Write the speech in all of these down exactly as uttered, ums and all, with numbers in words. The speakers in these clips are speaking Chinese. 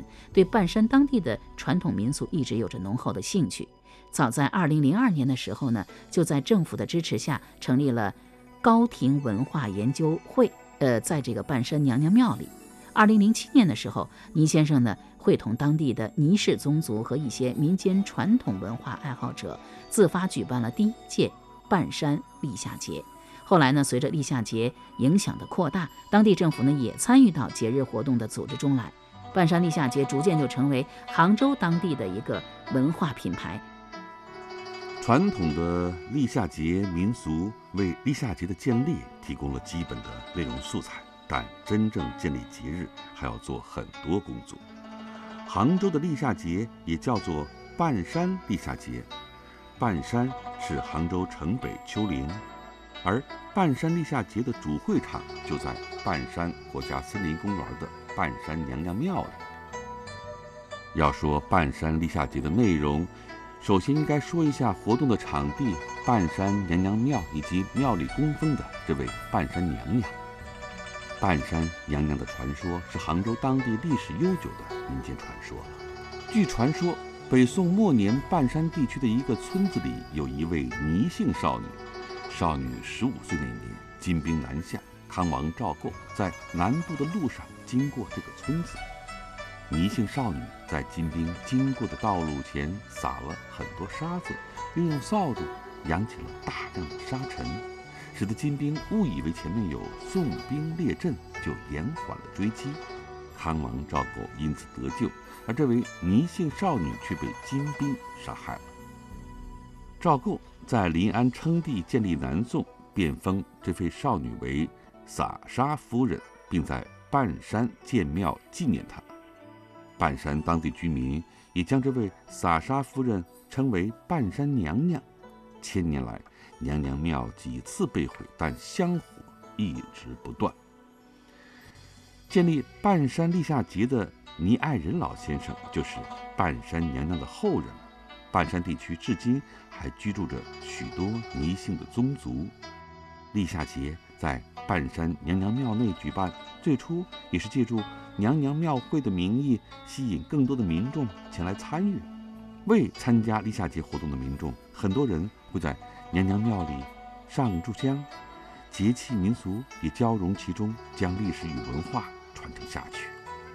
人对半山当地的传统民俗一直有着浓厚的兴趣。早在二零零二年的时候呢，就在政府的支持下成立了高亭文化研究会，呃，在这个半山娘娘庙里。二零零七年的时候，倪先生呢会同当地的倪氏宗族和一些民间传统文化爱好者自发举办了第一届半山立夏节。后来呢，随着立夏节影响的扩大，当地政府呢也参与到节日活动的组织中来，半山立夏节逐渐就成为杭州当地的一个文化品牌。 传统的立夏节民俗为立夏节的建立提供了基本的内容素材，但真正建立节日还要做很多工作。杭州的立夏节也叫做半山立夏节，半山是杭州城北丘陵，而半山立夏节的主会场就在半山国家森林公园的半山娘娘庙里。要说半山立夏节的内容，首先应该说一下活动的场地半山娘娘庙以及庙里供奉的这位半山娘娘。半山娘娘的传说是杭州当地历史悠久的民间传说。据传说，北宋末年半山地区的一个村子里有一位倪姓少女，少女十五岁那年，金兵南下，康王赵构在南渡的路上经过这个村子。倪姓少女在金兵经过的道路前撒了很多沙子，又用扫帚扬起了大量的沙尘，使得金兵误以为前面有宋兵列阵，就延缓了追击。康王赵构因此得救，而这位倪姓少女却被金兵杀害了。赵构在临安称帝，建立南宋，便封这位少女为撒沙夫人，并在半山建庙纪念她。半山当地居民也将这位撒沙夫人称为半山娘娘。千年来，娘娘庙几次被毁，但香火一直不断。建立半山立夏节的倪爱仁老先生就是半山娘娘的后人。半山地区至今还居住着许多倪姓的宗族。立夏节在半山娘娘庙内举办，最初也是借助娘娘庙会的名义，吸引更多的民众前来参与。未参加立夏节活动的民众，很多人会在娘娘庙里上炷香，节气民俗也交融其中，将历史与文化传承下去。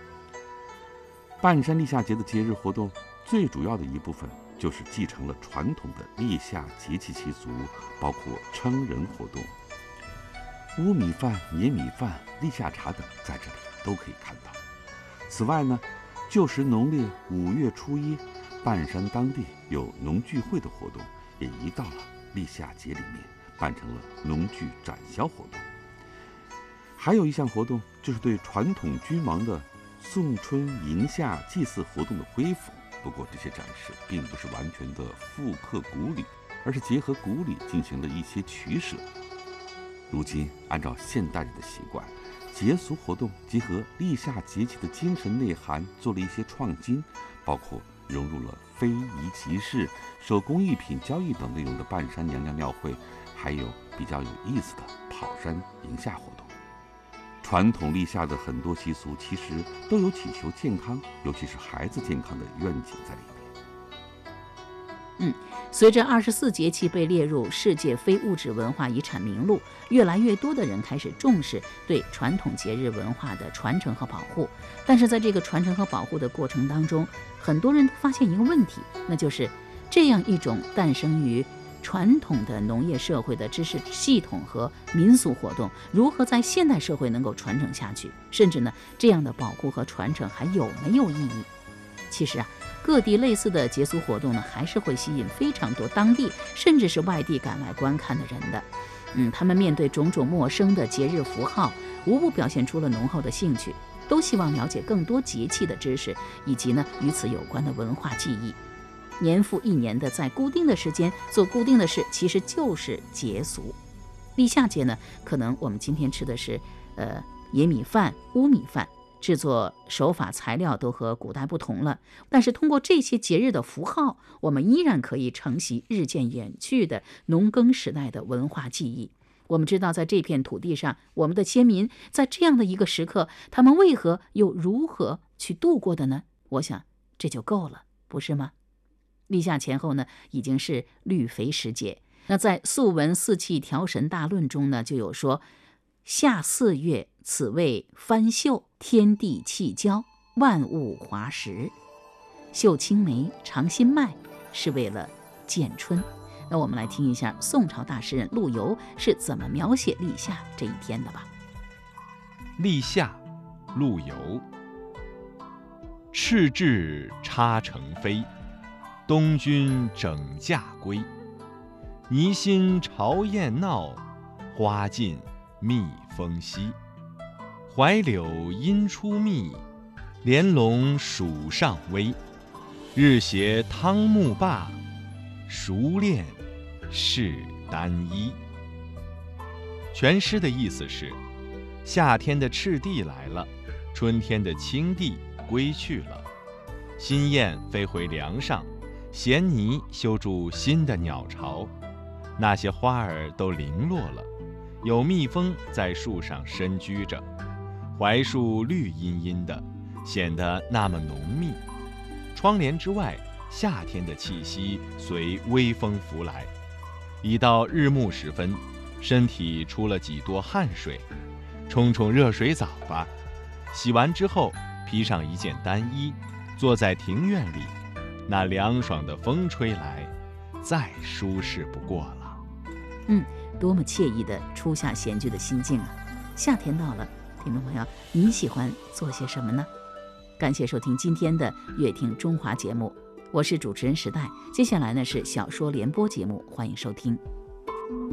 半山立夏节的节日活动最主要的一部分就是继承了传统的立夏节气习俗，包括称人活动。乌米饭、野米饭、立夏茶等在这里都可以看到。此外呢，就是农历五月初一，半山当地有农具会的活动，也移到了立夏节里面，办成了农具展销活动。还有一项活动就是对传统君王的送春迎夏祭祀活动的恢复。不过这些展示并不是完全的复刻古礼，而是结合古礼进行了一些取舍。如今按照现代人的习惯，节俗活动结合立夏节气的精神内涵做了一些创新，包括融入了非遗集市、手工艺品交易等内容的半山娘娘庙会，还有比较有意思的跑山迎夏活动。传统立夏的很多习俗其实都有祈求健康，尤其是孩子健康的愿景在里面。 嗯，随着二十四节气被列入世界非物质文化遗产名录，越来越多的人开始重视对传统节日文化的传承和保护。但是在这个传承和保护的过程当中，很多人都发现一个问题，那就是这样一种诞生于传统的农业社会的知识系统和民俗活动，如何在现代社会能够传承下去？甚至呢，这样的保护和传承还有没有意义？其实啊，各地类似的节俗活动呢，还是会吸引非常多当地甚至是外地赶来观看的人的。嗯，他们面对种种陌生的节日符号，无不表现出了浓厚的兴趣，都希望了解更多节气的知识，以及呢与此有关的文化记忆。年复一年的在固定的时间做固定的事，其实就是节俗。立夏节呢，可能我们今天吃的是呃野米饭、乌米饭，制作手法材料都和古代不同了，但是通过这些节日的符号，我们依然可以承袭日渐远去的农耕时代的文化记忆。我们知道在这片土地上，我们的先民在这样的一个时刻，他们为何又如何去度过的呢？ 我想这就够了，不是吗？立夏前后呢，已经是绿肥时节。那在《素文四气调神大论》中呢，就有说：夏四月，此谓翻秀，天地气交，万物华实。绣青梅，尝新麦，是为了见春。那我们来听一下宋朝大诗人陆游是怎么描写立夏这一天的吧。 立夏，陆游。赤雉插成飞，东君整驾归。泥心朝燕闹，花尽蜜蜂稀。槐柳阴出蜜，莲笼暑上微。日斜汤沐罢，熟练是单衣。全诗的意思是，夏天的赤地来了，春天的青地归去了，新燕飞回梁上，闲泥修筑新的鸟巢，那些花儿都零落了，有蜜蜂在树上深居着，槐树绿茵茵的，显得那么浓密。窗帘之外，夏天的气息随微风拂来。已到日暮时分，身体出了几多汗水，冲冲热水澡吧。洗完之后，披上一件单衣，坐在庭院里，那凉爽的风吹来，再舒适不过了。 嗯，多么惬意的初夏闲居的心境啊！夏天到了，听众朋友，你喜欢做些什么呢？感谢收听今天的乐听中华节目，我是主持人时代。接下来呢是小说联播节目，欢迎收听。